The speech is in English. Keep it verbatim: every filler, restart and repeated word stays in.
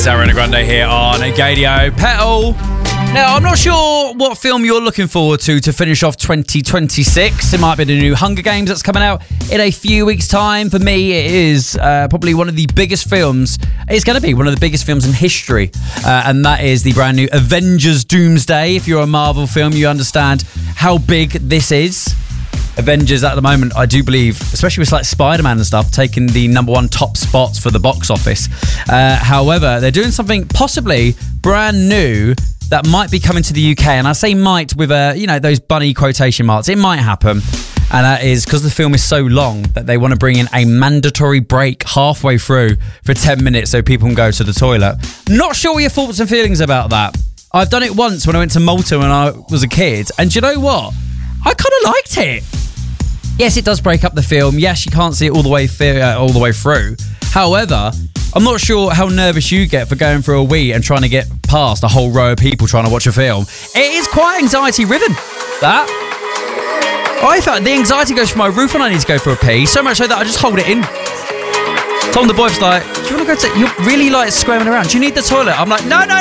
It's Ariana Grande here on Gadio Petal. Now, I'm not sure what film you're looking forward to to finish off twenty twenty-six. It might be the new Hunger Games that's coming out in a few weeks' time. For me, it is uh, probably one of the biggest films. It's going to be one of the biggest films in history. Uh, and that is the brand new Avengers Doomsday. If you're a Marvel film, you understand how big this is. Avengers at the moment, I do believe, especially with like Spider-Man and stuff, taking the number one top spots for the box office. Uh, however, they're doing something possibly brand new that might be coming to the U K, and I say might with uh, you know, those bunny quotation marks. It might happen, and that is because the film is so long that they want to bring in a mandatory break halfway through for ten minutes so people can go to the toilet. Not sure what your thoughts and feelings about that. I've done it once when I went to Malta when I was a kid, and do you know what? I kind of liked it. Yes, it does break up the film. Yes, you can't see it all the way th- uh, all the way through. However, I'm not sure how nervous you get for going for a wee and trying to get past a whole row of people trying to watch a film. It is quite anxiety-ridden, that. I felt the anxiety goes through my roof when I need to go for a pee, so much so that I just hold it in. Tom the boy's like, do you want to go to... You're really like squirming around. Do you need the toilet? I'm like, no, no,